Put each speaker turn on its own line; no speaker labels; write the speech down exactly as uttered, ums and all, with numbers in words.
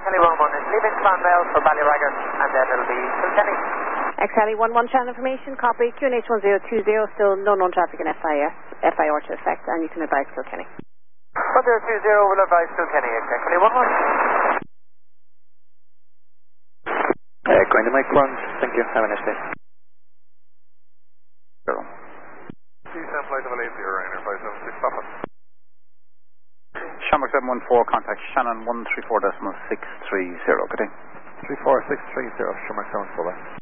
Kelly one one is leaving Clonmel for Ballyragger, and then it'll be Kilkenny.
X Kelly one one channel information, copy Q N H one zero two zero, still no known traffic in F I S, F I R to effect, and you can advise Kilkenny.
one zero two zero will advise Kilkenny, X Kelly one one.
Uh, going to Mike one, thank you, have a nice day. Zero.
Descent flight of eight zero, Ryanair five seven six, Papa.
Shamrock seven one four, contact Shannon one three four decimal six three zero, good day.
three four six three zero, Shamrock seven four.